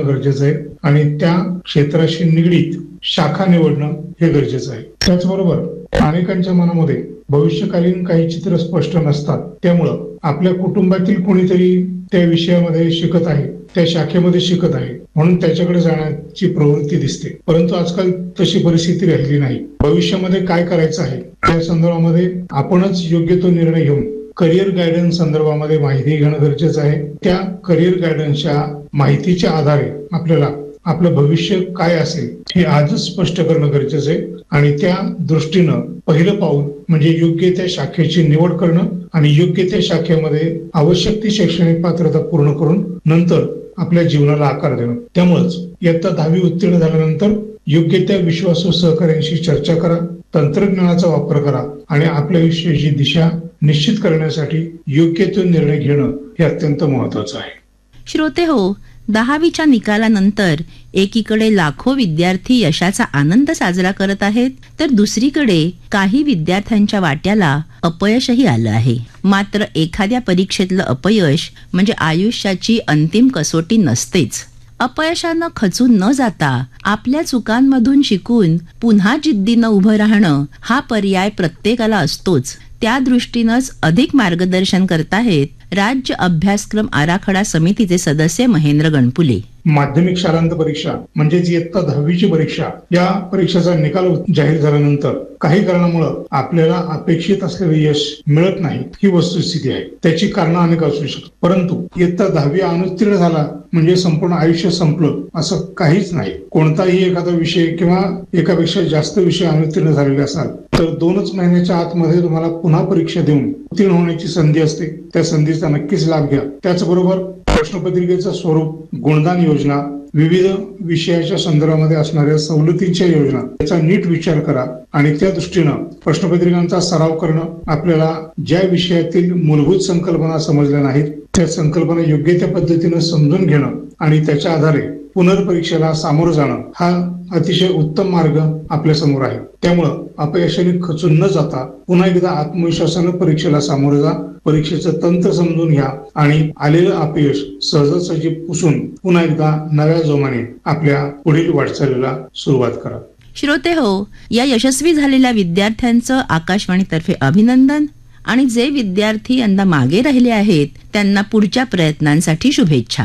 गरजेचं आहे आणि त्या क्षेत्राशी निगडीत शाखा निवडणं हे गरजेचं आहे. त्याचबरोबर अनेकांच्या मनामध्ये भविष्यकालीन काही चित्र स्पष्ट नसतात. त्यामुळं आपल्या कुटुंबातील कोणीतरी त्या विषयामध्ये शिकत आहे, त्या शाखेमध्ये शिकत आहे, म्हणून त्याच्याकडे जाण्याची प्रवृत्ती दिसते. परंतु आजकाल तशी परिस्थिती राहिली नाही. भविष्यामध्ये काय करायचं आहे त्या संदर्भामध्ये आपणच योग्य तो निर्णय घेऊन करिअर गायडन्स संदर्भामध्ये माहिती घेणं गरजेचं आहे. त्या करिअर गायडन्सच्या माहितीच्या आधारे आपल्याला आपलं भविष्य काय असेल हे आजच स्पष्ट करणं गरजेचं आहे आणि त्या दृष्टीनं पहिलं पाऊल म्हणजे योग्य त्या शाखेची निवड करणं आणि योग्य त्या शाखेमध्ये आवश्यक ती शैक्षणिक पात्रता पूर्ण करून नंतर आपल्या जीवनाला आकार देणं. त्यामुळेच इयत्ता 10वी उत्तीर्ण झाल्यानंतर योग्य त्या विश्वासू सहकाऱ्यांशी चर्चा करा, तंत्रज्ञानाचा वापर करा आणि आपल्या आयुष्याची दिशा निश्चित करण्यासाठी योग्य तो निर्णय घेणं हे अत्यंत महत्वाचं आहे. श्रोते हो, 10वीच्या निकालानंतर एकीकडे लाखो विद्यार्थी यशाचा आनंद साजरा करत आहेत, तर दुसरीकडे काही विद्यार्थ्यांच्या वाट्याला अपयशही आलं आहे. मात्र एखाद्या परीक्षेतलं अपयश म्हणजे आयुष्याची अंतिम कसोटी नसतेच. अपयशानं खचून न जाता आपल्या चुकांमधून शिकून पुन्हा जिद्दीनं उभं राहणं हा पर्याय प्रत्येकाला असतोच. त्या दृष्टीनंच अधिक मार्गदर्शन करताहेत राज्य अभ्यासक्रम आराखडा समितीचे सदस्य महेंद्र गणपुले. माध्यमिक शालांत परीक्षा म्हणजेच इयत्ता 10वीची परीक्षा, या परीक्षेचा निकाल जाहीर झाल्यानंतर काही कारणामुळे आपल्याला अपेक्षित असलेले यश मिळत नाही ही वस्तुस्थिती आहे. त्याची कारणं अनेक असू शकतात. परंतु इयत्ता 10वी अनुत्तीर्ण झाला म्हणजे संपूर्ण आयुष्य संपलं असं काहीच नाही. कोणताही एखादा विषय किंवा एकापेक्षा जास्त विषय अनुत्तीर्ण झालेले असाल तर 2च महिन्याच्या आतमध्ये तुम्हाला पुन्हा परीक्षा देऊन उत्तीर्ण होण्याची संधी असते. त्या संधीचा नक्कीच लाभ घ्या. त्याचबरोबर प्रश्नपत्रिकेचं स्वरूप, गुणदान योजना, विविध विषयाच्या संदर्भामध्ये असणाऱ्या सवलतींच्या योजना याचा नीट विचार करा आणि त्या दृष्टीनं प्रश्नपत्रिकांचा सराव करणं, आपल्याला ज्या विषयातील मूलभूत संकल्पना समजल्या नाहीत त्या संकल्पना योग्य त्या पद्धतीनं समजून घेणं आणि त्याच्या आधारे पुनर्परीक्षेला सामोरं जाणं हा अतिशय उत्तम मार्ग आपल्या समोर आहे. त्यामुळं अपयशाने खचून न जाता पुन्हा एकदा आत्मविश्वासानं परीक्षेला सामोरं जा, परीक्षेचं तंत्र समजून घ्या आणि आलेलं अपयश सहजासहजी पुसून पुन्हा एकदा नव्या जोमाने आपल्या पुढील वाटचालीला सुरुवात करा. श्रोते हो, या यशस्वी झालेल्या विद्यार्थ्यांचं आकाशवाणीतर्फे अभिनंदन आणि जे विद्यार्थी यंदा मागे राहिले आहेत त्यांना पुढच्या प्रयत्नांसाठी शुभेच्छा.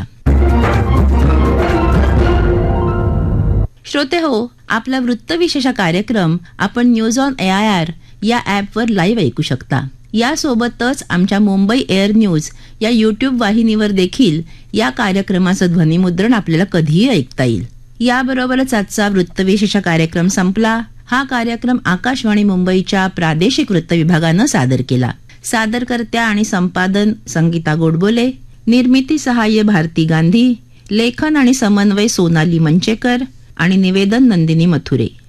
श्रोते हो, आपला वृत्तविशेष कार्यक्रम आपण न्यूज ऑन AIR या ॲपवर लाईव्ह ऐकू शकता. यासोबतच आमच्या मुंबई एअर न्यूज या YouTube वाहिनीवर देखील या कार्यक्रमाचं ध्वनिमुद्रण आपल्याला कधीही ऐकता येईल. याबरोबरच आजचा वृत्तविशेष कार्यक्रम संपला. हा कार्यक्रम आकाशवाणी मुंबईच्या प्रादेशिक वृत्त विभागानं सादर केला. सादरकर्त्या आणि संपादन संगीता गोडबोले, निर्मिती सहाय्य भारती गांधी, लेखन आणि समन्वय सोनाली मंचेकर आणि निवेदन नंदिनी मथुरे.